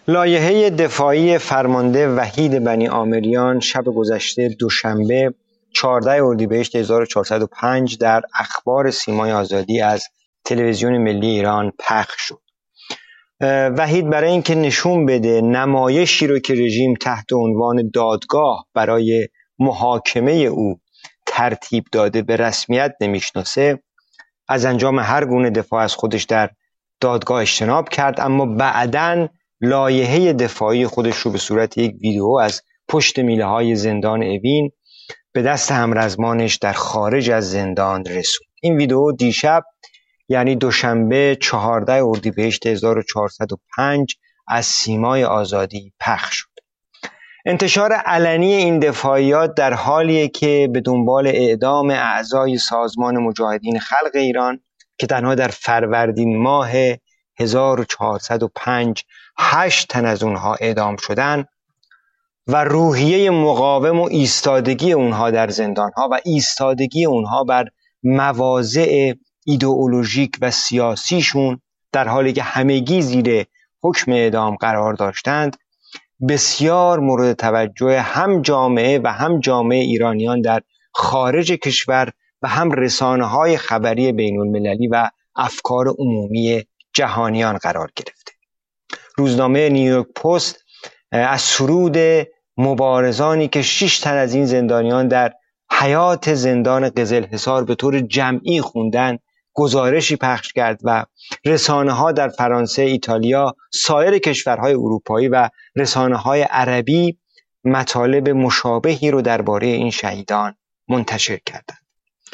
لایحه دفاعی فرمانده وحید بنی آمریان شب گذشته دوشنبه 14 اردیبهشت 1405 در اخبار سیمای آزادی از تلویزیون ملی ایران پخش شد. وحید برای اینکه نشون بده نمایشی رو که رژیم تحت عنوان دادگاه برای محاکمه او ترتیب داده به رسمیت نمیشناسه، از انجام هر گونه دفاع از خودش در دادگاه اجتناب کرد، اما بعداً لایحه دفاعی خودش رو به صورت یک ویدیو از پشت میله های زندان اوین به دست همرزمانش در خارج از زندان رسوند. این ویدیو دیشب یعنی دوشنبه 14 اردیبهشت 1405 از سیمای آزادی پخش شد. انتشار علنی این دفاعیات در حالیه که به دنبال اعدام اعضای سازمان مجاهدین خلق ایران که تنها در فروردین ماه 1405 8 تن از اونها اعدام شدن و روحیه مقاوم و ایستادگی اونها در زندانها و ایستادگی اونها بر مواضع ایدئولوژیک و سیاسیشون در حالی که همگی زیر حکم اعدام قرار داشتند، بسیار مورد توجه هم جامعه و هم جامعه ایرانیان در خارج کشور و هم رسانه‌های خبری بین‌المللی و افکار عمومی جهانیان قرار گرفته. روزنامه نیویورک پست از سرود مبارزانی که 6 تن از این زندانیان در حیات زندان قزلحصار به طور جمعی خوندن گزارشی پخش کرد و رسانه‌ها در فرانسه، ایتالیا، سایر کشورهای اروپایی و رسانه‌های عربی مطالب مشابهی رو درباره این شهیدان منتشر کردند.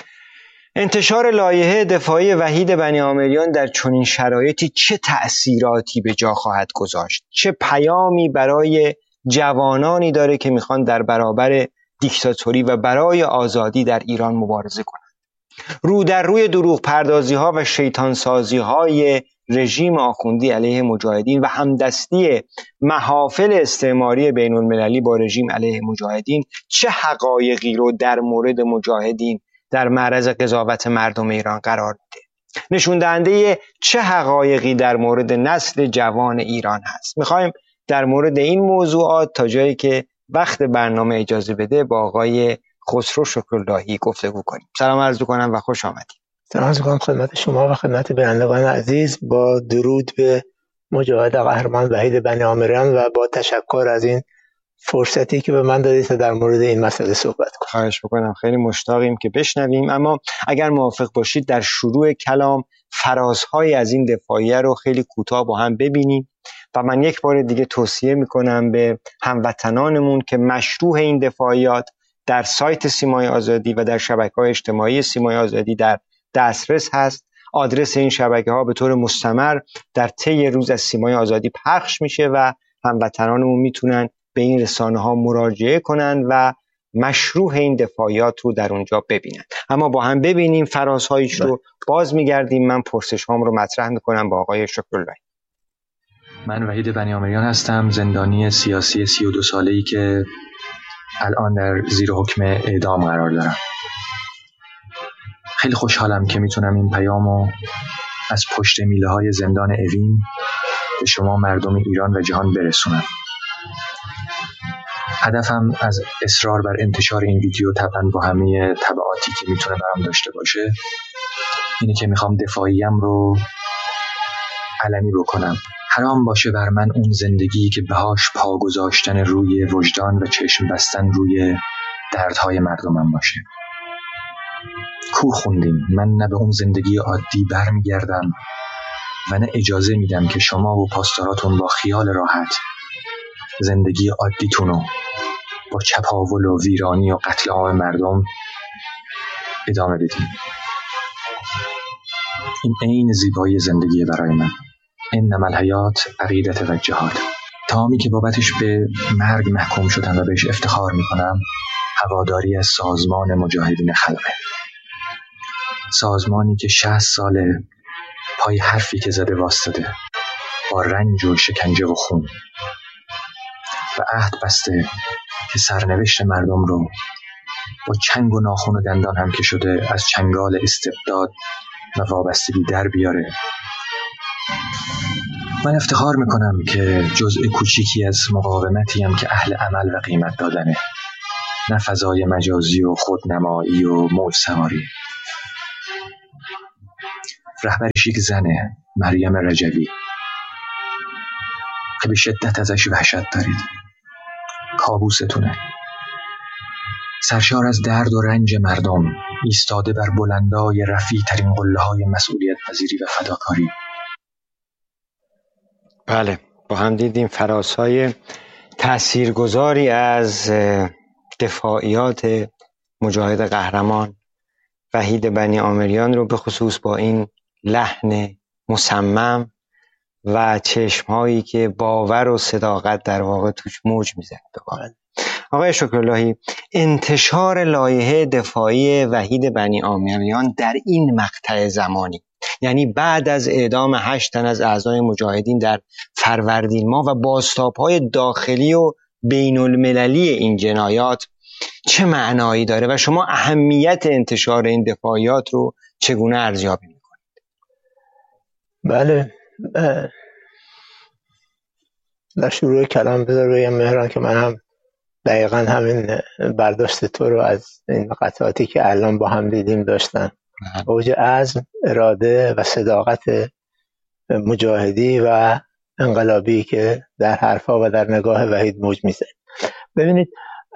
انتشار لایحه دفاعی وحید بنی آمریان در چنین شرایطی چه تأثیراتی به جا خواهد گذاشت؟ چه پیامی برای جوانانی داره که میخوان در برابر دیکتاتوری و برای آزادی در ایران مبارزه کنند؟ رو در روی دروغ پردازی ها و شیطان سازی های رژیم آخوندی علیه مجاهدین و همدستی محافل استعماری بین المللی با رژیم علیه مجاهدین چه حقایقی رو در مورد مجاهدین در معرض قضاوت مردم ایران قرار میده؟ نشون دهنده چه حقایقی در مورد نسل جوان ایران هست؟ میخوایم در مورد این موضوعات تا جایی که وقت برنامه اجازه بده با آقای خسرو شکراللهی گفتگو کنیم. سلام عرض می‌کنم و خوش آمدید. سلام عرض می‌کنم خدمت شما و خدمت بینندگان عزیز، با درود به مجاهد قهرمان وحید بنی آمریان و با تشکر از این فرصتی که به من دادید تا در مورد این مسئله صحبت کنم. خواهش می‌کنم، خیلی مشتاقیم که بشنویم، اما اگر موافق باشید در شروع کلام فرازهای از این دفاعیه رو خیلی کوتاه با هم ببینیم و من یک بار دیگه توصیه می‌کنم به هموطنانمون که مشروع این دفاعیات در سایت سیمای آزادی و در شبکه‌های اجتماعی سیمای آزادی در دسترس هست. آدرس این شبکه‌ها به طور مستمر در طی روز از سیمای آزادی پخش میشه و هموطنانمون میتونن به این رسانه‌ها مراجعه کنن و مشروع این دفاعیات رو در اونجا ببینن. اما با هم ببینیم فرازهایش رو، باز میگردیم. من پرسش‌هام رو مطرح میکنم با آقای شکراللهی. من وحید بنی آمریان هستم، زندانی سیاسی 32 ساله‌ای که الان در زیر حکم اعدام قرار دارم. خیلی خوشحالم که میتونم این پیامو از پشت میله های زندان اوین به شما مردم ایران و جهان برسونم. هدفم از اصرار بر انتشار این ویدیو، طبعا با همه تبعاتی که میتونه برام داشته باشه، اینه که میخوام دفاعیم رو علنی بکنم. حرام باشه بر من اون زندگی که بهاش پا گذاشتن روی وجدان و چشم بستن روی دردهای مردمم باشه. کور خوندیم. من نه به اون زندگی عادی برمیگردم و نه اجازه میدم که شما و پاسداراتون با خیال راحت زندگی عادیتونو با چپاول و ویرانی و قتل عام مردم ادامه بدیم. این عین زیبایی زندگی برای من. انما الحیات عقیدة و جهاد. تمامی که بابتش به مرگ محکوم شدن و بهش افتخار میکنم، هواداری از سازمان مجاهدین خلقه. سازمانی که 60 ساله پای حرفی که زده واسطه، با رنج و شکنجه و خون و عهد بسته که سرنوشت مردم رو با چنگ و ناخن و دندان هم که شده از چنگال استبداد و وابستگی در بیاره من افتخار میکنم که جزء کوچیکی از مقاومتیم که اهل عمل و قیمت دادنه، نه فضای مجازی و خودنمایی و موج سواری. رهبرش یک زنه، مریم رجبی، که به شدت ازش وحشت دارید. کابوستونه. سرشار از درد و رنج مردم، ایستاده بر بلندای رفیع ترین قله‌های مسئولیت پذیری و فداکاری. بله، با هم دیدیم فراسای تاثیرگذاری از دفاعیات مجاهد قهرمان وحید بنی آمریان رو به خصوص با این لحن مصمم و چشمهایی که باور و صداقت در واقع توش موج میزنه. آقای شکراللهی، انتشار لایحه دفاعی وحید بنی آمریان در این مقطع زمانی، یعنی بعد از اعدام 8 تن از اعضای مجاهدین در فروردین ماه و بازتاب‌های داخلی و بین المللی این جنایات، چه معنایی داره و شما اهمیت انتشار این دفاعیات رو چگونه ارزیابی میکنید؟ بله، در شروع کلام بذار بگم مهران که من هم دقیقا همین برداشت تو رو از این قطعاتی که الان با هم دیدیم داشتن. اوج عزم، اراده و صداقت مجاهدی و انقلابی که در حرفا و در نگاه وحید موج میزه. ببینید،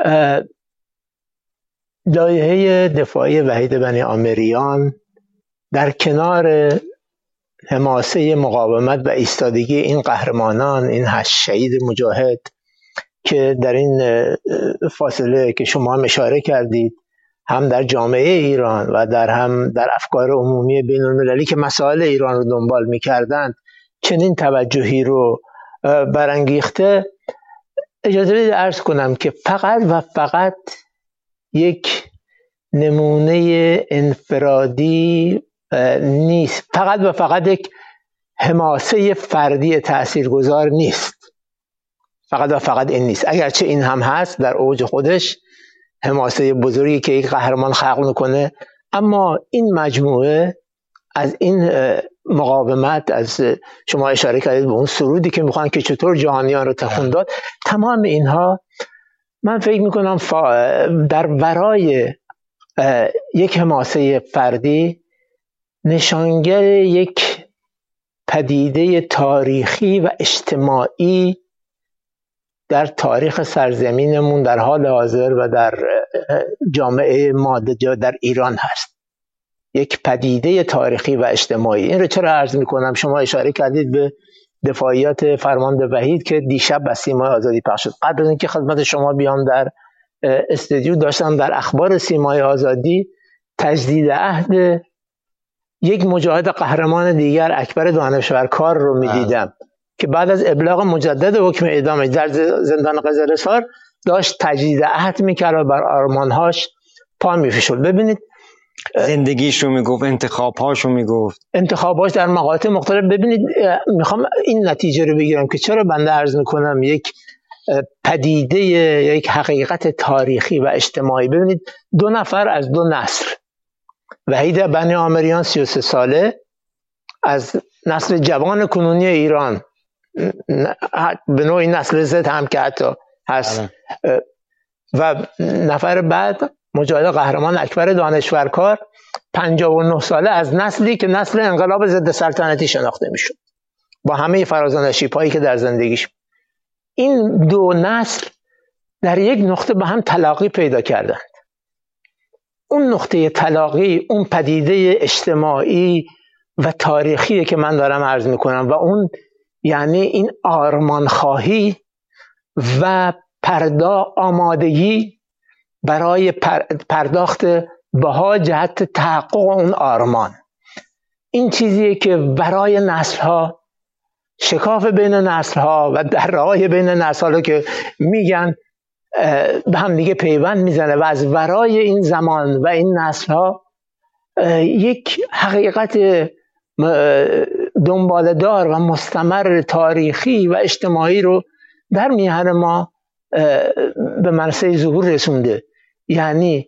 لایحه دفاعی وحید بنی آمریان در کنار حماسه مقاومت و ایستادگی این قهرمانان، این 8 شهید مجاهد که در این فاصله که شما هم اشاره کردید، هم در جامعه ایران و هم در افکار عمومی بین المللی که مسائل ایران رو دنبال می‌کردند چنین توجهی رو برانگیخته، اجازه بدید عرض کنم که فقط و فقط یک نمونه انفرادی نیست، فقط و فقط یک حماسه فردی تاثیرگذار نیست، فقط و فقط این نیست، اگرچه این هم هست در اوج خودش، حماسه بزرگی که یک قهرمان خلق میکنه، اما این مجموعه از این مقاومت، از شما اشاره کردید به اون سرودی که میخوان که چطور جهانیان رو تکون داد، تمام اینها من فکر میکنم در ورای یک حماسه فردی نشانگر یک پدیده تاریخی و اجتماعی در تاریخ سرزمینمون در حال حاضر و در جامعه ماده در ایران هست. یک پدیده تاریخی و اجتماعی. این رو چرا عرض میکنم؟ شما اشاره کردید به دفاعیات فرمانده وحید که دیشب به سیمای آزادی پخش شد. قبل از اینکه خدمت شما بیام در استودیو داشتم در اخبار سیمای آزادی تجدید عهد یک مجاهد قهرمان دیگر، اکبر دانشورکار رو میدیدم که بعد از ابلاغ مجدد حکم اعدامش در زندان قزل‌حصار داشت تجدید عهد میکرد و بر آرمانهاش پا میفشرد. ببینید زندگیش رو میگفت، انتخابهاش رو میگفت، انتخابهاش در مقاطع مختلف. ببینید، میخوام این نتیجه رو بگیرم که چرا بنده عرض میکنم یک پدیده، یک حقیقت تاریخی و اجتماعی. ببینید، 2 نفر از 2 نسل، وحید بنی آمریان 33 ساله از نسل جوان کنونی ایران، به نوعی نسل زد هم که حتی هست، و نفر بعد مجاهد قهرمان اکبر دانشورکار 59 ساله از نسلی که نسل انقلاب ضد سلطنتی شناخته میشد با همه فراز و نشیب‌هایی که در زندگیش. این 2 نسل در یک نقطه به هم تلاقی پیدا کردند. اون نقطه تلاقی، اون پدیده اجتماعی و تاریخی که من دارم عرض میکنم و اون یعنی این آرمانخواهی و آمادگی برای پرداخت بها جهت تحقق اون آرمان. این چیزیه که برای نسل‌ها، شکاف بین نسل‌ها و درهای بین نسل‌ها که میگن به هم دیگه پیوند میزنه و از ورای این زمان و این نسل‌ها یک حقیقت دنباله‌دار و مستمر تاریخی و اجتماعی رو در میهن ما به منصه ظهور رسونده. یعنی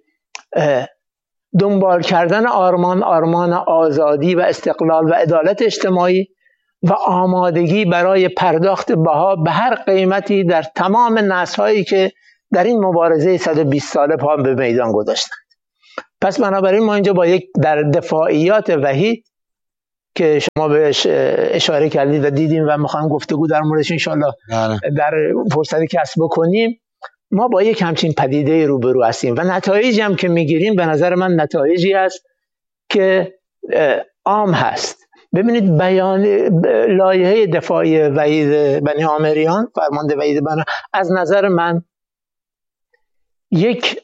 دنبال کردن آرمان آزادی و استقلال و عدالت اجتماعی و آمادگی برای پرداخت بها به هر قیمتی در تمام نسل‌هایی که در این مبارزه 120 ساله پا به میدان گذاشتند. پس بنابراین ما اینجا با یک در دفاعیات وحید که شما بهش اشاره کردید و دیدیم و میخوایم گفتگو در موردش انشالله در فرصتی کسب بکنیم، ما با یک همچین پدیده روبرو هستیم و نتایجی هم که میگیریم به نظر من نتایجی هست که عام هست. ببینید بیان لایحه دفاعی وحید بنی عامریان، فرمانده وحید بنی، از نظر من یک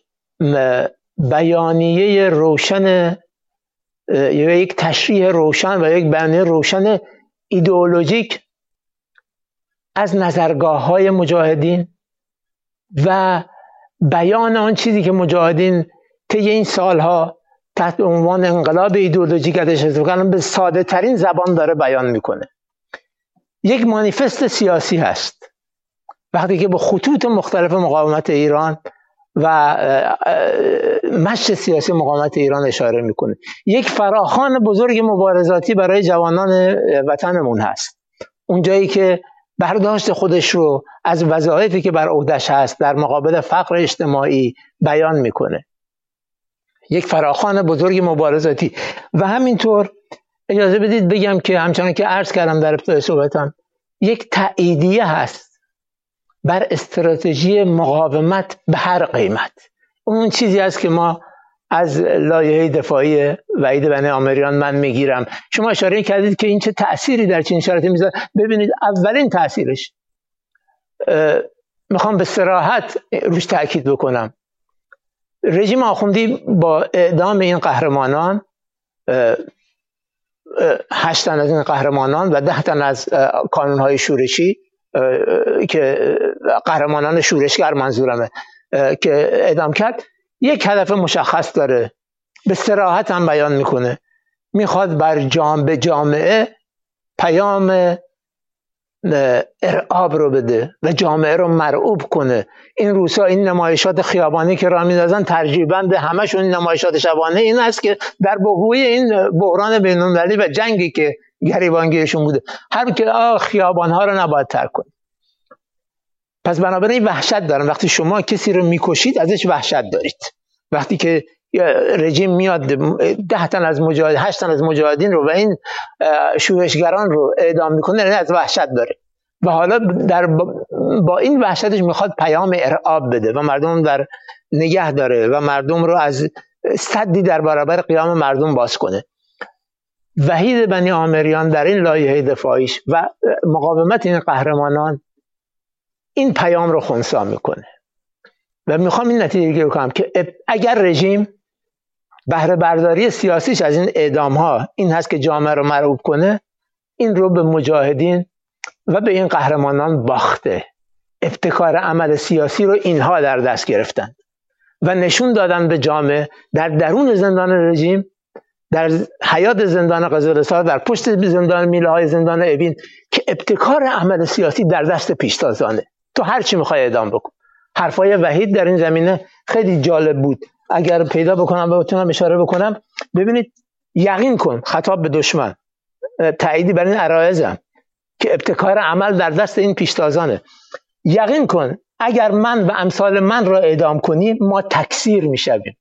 بیانیه روشن یا یک تشریح روشن و یک بیانیه روشن ایدئولوژیک از نظرگاه‌های مجاهدین و بیان آن چیزی که مجاهدین طی این سالها تحت عنوان انقلاب ایدئولوژیک ازش استفاده کردن به ساده ترین زبان داره بیان میکنه. یک مانیفست سیاسی هست. وقتی که به خطوط مختلف مقاومت ایران و مشت سیاسی مقاومت ایران اشاره میکنه، یک فراخوان بزرگ مبارزاتی برای جوانان وطنمون هست. اونجایی که برداشت خودش رو از وظایفی که بر عهده‌اش هست در مقابل فقر اجتماعی بیان میکنه، یک فراخوان بزرگ مبارزاتی. و همینطور اجازه بدید بگم که همچنان که عرض کردم در ابتدای صحبتم، یک تأییدیه هست بر استراتژی مقاومت به هر قیمت. اون چیزی است که ما از لایحه دفاعی وحید بنی عامریان من میگیرم. شما اشاره کردید که این چه تأثیری در چنین شرایطی میذاره. ببینید اولین تأثیرش، میخوام به صراحت روش تأکید بکنم، رژیم آخوندی با اعدام این قهرمانان، 8 تن از این قهرمانان و 10 تن از کانونهای شورشی که قهرمانان شورشگر منظورمه که اعدام کرد، یک هدف مشخص داره، به صراحت هم بیان میکنه. میخواد بر جامعه پیام ارعاب رو بده و جامعه رو مرعوب کنه. این روزها این نمایشات خیابانی که راه میندازن ترجیباً همشون نمایشات شبانه این است که در بحبوحه این بحران بین‌المللی و جنگی که گریبانگیرشون بوده، هر که خیابان‌ها رو نباید ترک کنید. پس بنابراین وحشت دارن. وقتی شما کسی رو میکشید ازش وحشت دارید. وقتی که رژیم میاد 10 تن از مجاهد 8 تن از مجاهدین رو و این شورشگران رو اعدام میکنه، از وحشت داره و حالا با این وحشتش میخواد پیام ارعاب بده و مردم در نگه داره و مردم رو از سدی در برابر قیام مردم باز کنه. وحید بنی عامریان در این لایحه دفاعیش و مقاومت این قهرمانان این پیام رو خنثی میکنه و میخوام این نتیجه گیری کنم که اگر رژیم بهره برداری سیاسیش از این اعدام ها این هست که جامعه رو مرعوب کنه، این رو به مجاهدین و به این قهرمانان باخته. ابتکار عمل سیاسی رو اینها در دست گرفتند و نشون دادن به جامعه در درون زندان رژیم، در حیات زندان قزلستان، در پشت زندان میله های زندان اوین، که ابتکار عمل سیاسی در دست پیشتازانه. تو هر چی میخوای اعدام بکن. حرفای وحید در این زمینه خیلی جالب بود. اگر پیدا بکنم و بتونم اشاره بکنم، ببینید یقین کن، خطاب به دشمن، تأییدی بر این عرایزم که ابتکار عمل در دست این پیشتازانه. یقین کن اگر من و امثال من را اعدام کنی ما تکثیر میشویم.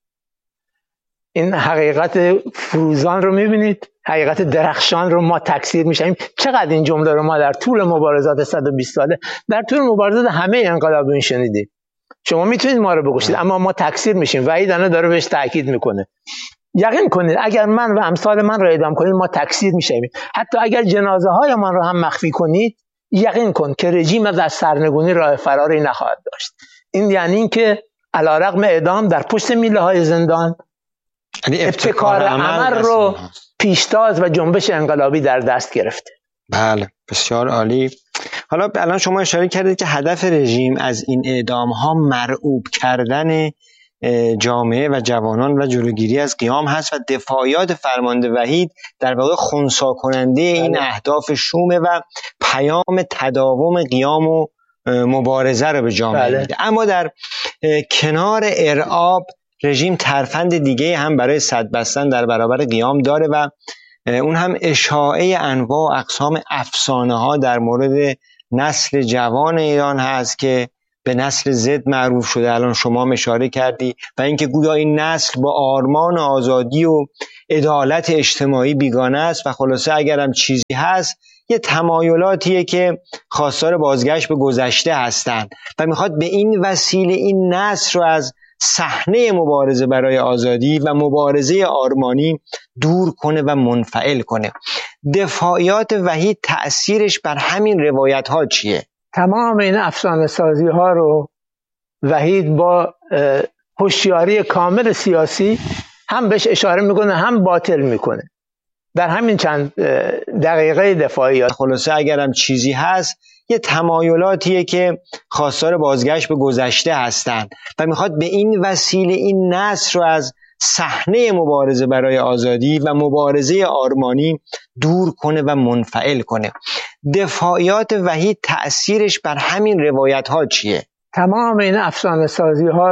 این حقیقت فروزان رو میبینید، حقیقت درخشان رو، ما تکثیر میشیم. چقدر این جمله رو ما در طول مبارزات 120 ساله، در طول مبارزات همه انقلابیون شنیدیم. شما میتونید ما رو بکشید اما ما تکثیر میشیم. وحید داره بهش تاکید میکنه. یقین کنید اگر من و امثال من رو اعدام کنید ما تکثیر میشیم. حتی اگر جنازه های من رو هم مخفی کنید، یقین کن که رژیم از سرنگونی راه فراری نخواهد داشت. این یعنی این که علیرغم اعدام در پشت میله های زندان، ابتکار عمل رو پیشتاز و جنبش انقلابی در دست گرفته. بله، بسیار عالی. حالا الان شما اشاره کردید که هدف رژیم از این اعدام ها مرعوب کردن جامعه و جوانان و جلوگیری از قیام هست و دفاعیات فرمانده وحید در واقع خنثی کننده این اهداف شومه و پیام تداوم قیام و مبارزه رو به جامعه میده. اما در کنار ارعاب، رژیم ترفند دیگه هم برای سد بستن در برابر قیام داره و اون هم اشاعه انواع و اقسام افسانه ها در مورد نسل جوان ایران هست که به نسل زد معروف شده، الان شما اشاره کردی، و اینکه گویا این نسل با آرمان آزادی و عدالت اجتماعی بیگانه است و خلاصه اگرم چیزی هست یه تمایلاتیه که خواستار بازگشت به گذشته هستند و میخواد به این وسیله این نسل رو از صحنه مبارزه برای آزادی و مبارزه آرمانی دور کنه و منفعل کنه. دفاعیات وحید تأثیرش بر همین روایت ها چیه؟ تمام این افسانه سازی ها رو وحید با هوشیاری کامل سیاسی هم بهش اشاره میکنه هم باطل میکنه در همین چند دقیقه دفاعیات. خلاصه اگرم چیزی هست یه تمایلاتیه که خواستار بازگشت به گذشته هستند و میخواد به این وسیله این نسل رو از صحنه مبارزه برای آزادی و مبارزه آرمانی دور کنه و منفعل کنه. دفاعیات وحید تأثیرش بر همین روایت ها چیه؟ تمام این افسانه سازی ها